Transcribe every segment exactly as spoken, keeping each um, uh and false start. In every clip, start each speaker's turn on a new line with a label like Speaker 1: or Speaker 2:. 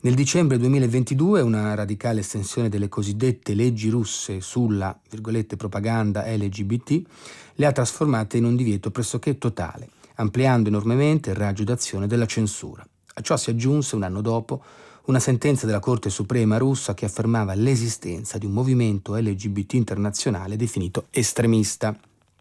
Speaker 1: Nel dicembre duemilaventidue una radicale estensione delle cosiddette leggi russe sulla, virgolette, propaganda L G B T le ha trasformate in un divieto pressoché totale, ampliando enormemente il raggio d'azione della censura. A ciò si aggiunse, un anno dopo, una sentenza della Corte Suprema russa che affermava l'esistenza di un movimento L G B T internazionale definito estremista.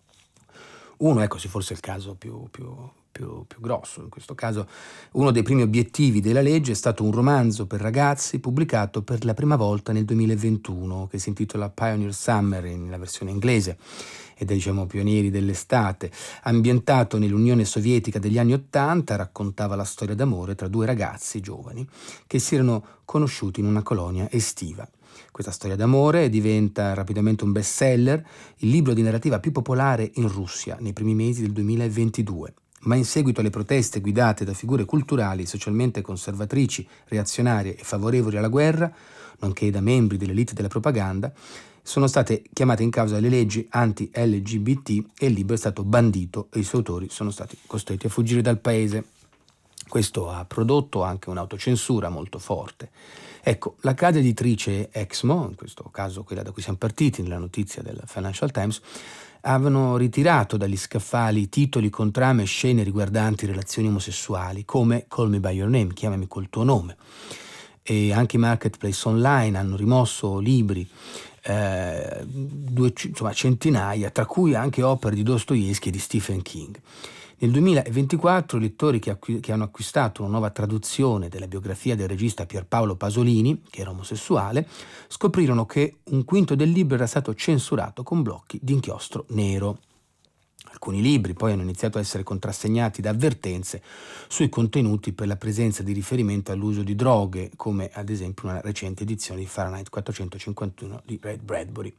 Speaker 1: Uno, ecco, sì, forse il caso più, più, più, più grosso. In questo caso, uno dei primi obiettivi della legge è stato un romanzo per ragazzi pubblicato per la prima volta nel duemilaventuno, che si intitola Pioneer Summer nella versione inglese, ed è, diciamo, Pionieri dell'estate. Ambientato nell'Unione Sovietica degli anni Ottanta, raccontava la storia d'amore tra due ragazzi giovani che si erano conosciuti in una colonia estiva. Questa storia d'amore diventa rapidamente un bestseller, il libro di narrativa più popolare in Russia nei primi mesi del duemilaventidue. Ma in seguito alle proteste guidate da figure culturali socialmente conservatrici, reazionarie e favorevoli alla guerra, nonché da membri dell'elite della propaganda, sono state chiamate in causa le leggi anti-L G B T e il libro è stato bandito e i suoi autori sono stati costretti a fuggire dal paese. Questo ha prodotto anche un'autocensura molto forte. Ecco, la casa editrice Exmo, in questo caso quella da cui siamo partiti nella notizia del Financial Times, avevano ritirato dagli scaffali titoli con trame e scene riguardanti relazioni omosessuali, come Call Me By Your Name, chiamami col tuo nome. E anche i marketplace online hanno rimosso libri, eh, due, insomma, centinaia, tra cui anche opere di Dostoevsky e di Stephen King. Nel duemilaventiquattro i lettori che, acqu- che hanno acquistato una nuova traduzione della biografia del regista Pierpaolo Pasolini, che era omosessuale, scoprirono che un quinto del libro era stato censurato con blocchi di inchiostro nero. Alcuni libri poi hanno iniziato a essere contrassegnati da avvertenze sui contenuti per la presenza di riferimento all'uso di droghe, come ad esempio una recente edizione di Fahrenheit quattrocentocinquantuno di Ray Bradbury.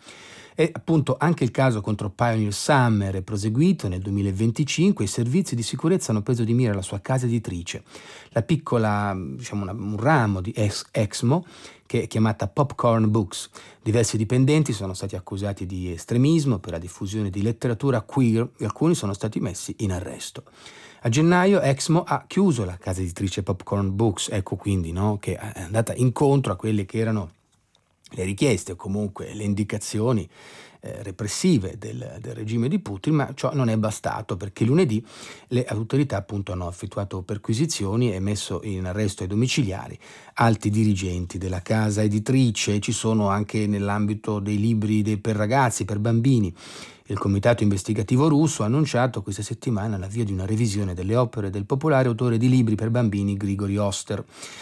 Speaker 1: E appunto anche il caso contro Pioneer Summer è proseguito. Nel duemilaventicinque i servizi di sicurezza hanno preso di mira la sua casa editrice, la piccola, diciamo una, un ramo di ex, Exmo, che è chiamata Popcorn Books. Diversi dipendenti sono stati accusati di estremismo per la diffusione di letteratura queer e alcuni sono stati messi in arresto. A gennaio Exmo ha chiuso la casa editrice Popcorn Books, ecco quindi, no, che è andata incontro a quelle che erano le richieste o comunque le indicazioni eh, repressive del, del regime di Putin, ma ciò non è bastato, perché lunedì le autorità appunto hanno effettuato perquisizioni e messo in arresto ai domiciliari alti dirigenti della casa editrice. Ci sono anche nell'ambito dei libri dei, per ragazzi, per bambini. Il comitato investigativo russo ha annunciato questa settimana l'avvio di una revisione delle opere del popolare autore di libri per bambini Grigori Oster.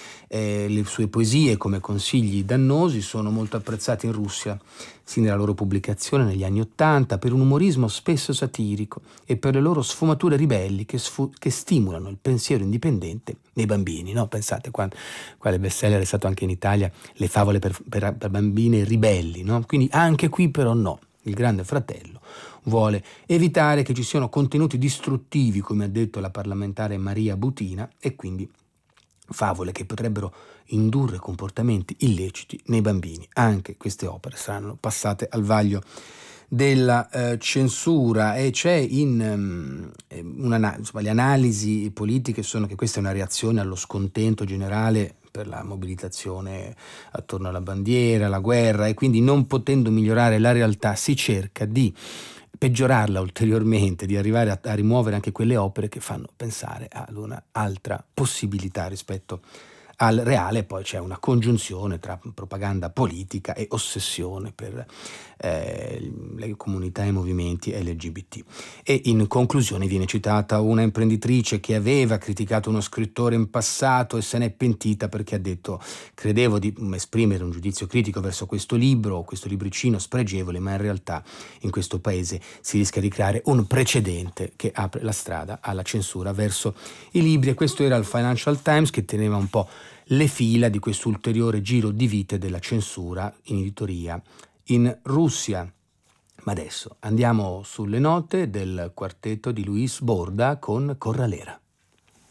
Speaker 1: Eh, le sue poesie come consigli dannosi sono molto apprezzate in Russia, sin dalla loro pubblicazione negli anni Ottanta, per un umorismo spesso satirico e per le loro sfumature ribelli che, sfu- che stimolano il pensiero indipendente nei bambini. No? Pensate quando, quale bestseller è stato anche in Italia, Le favole per, per, per bambine ribelli. No? Quindi anche qui però no, il Grande Fratello vuole evitare che ci siano contenuti distruttivi, come ha detto la parlamentare Maria Butina, e quindi favole che potrebbero indurre comportamenti illeciti nei bambini. Anche queste opere saranno passate al vaglio della eh, censura, e c'è in um, una, insomma, le analisi politiche sono che questa è una reazione allo scontento generale per la mobilitazione attorno alla bandiera, alla guerra, e quindi non potendo migliorare la realtà si cerca di peggiorarla ulteriormente, di arrivare a, a rimuovere anche quelle opere che fanno pensare ad un'altra possibilità rispetto al reale. Poi c'è una congiunzione tra propaganda politica e ossessione per eh, le comunità e i movimenti L G B T. E in conclusione viene citata una imprenditrice che aveva criticato uno scrittore in passato e se n'è pentita, perché ha detto: credevo di esprimere un giudizio critico verso questo libro o questo libricino spregevole, ma in realtà in questo paese si rischia di creare un precedente che apre la strada alla censura verso i libri. E questo era il Financial Times, che teneva un po' le fila di questo ulteriore giro di vite della censura in editoria in Russia. Ma adesso andiamo sulle note del quartetto di Luis Borda con Corralera.